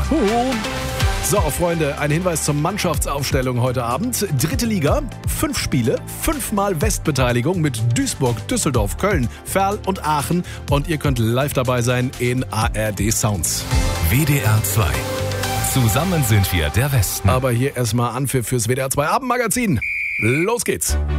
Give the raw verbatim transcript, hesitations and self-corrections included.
Huhu. So, Freunde, ein Hinweis zur Mannschaftsaufstellung heute Abend. Dritte Liga, fünf Spiele, fünfmal Westbeteiligung mit Duisburg, Düsseldorf, Köln, Verl und Aachen. Und ihr könnt live dabei sein in A R D Sounds. W D R zwei. Zusammen sind wir der Westen. Aber hier erstmal Anpfiff fürs W D R zwei Abendmagazin. Los geht's.